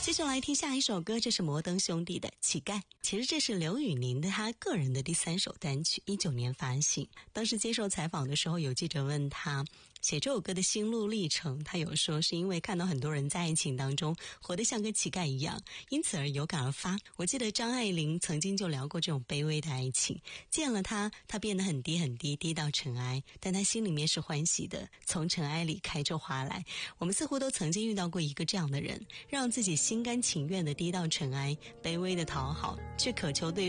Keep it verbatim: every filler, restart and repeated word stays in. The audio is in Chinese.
接下来听下一首歌，这是摩登兄弟的《乞丐》。其实这是刘宇宁的他个人的第三首单曲，一九年发行。当时接受采访的时候，有记者问他写这首歌的心路历程，他有说是因为看到很多人在爱情当中活得像个乞丐一样，因此而有感而发。我记得张爱玲曾经就聊过这种卑微的爱情，见了他，他变得很低很低，低到尘埃，但他心里面是欢喜的，从尘埃里开出花来。我们似乎都曾经遇到过一个这样的人，让自己心甘情愿地低到尘埃，卑微的讨好，却渴求对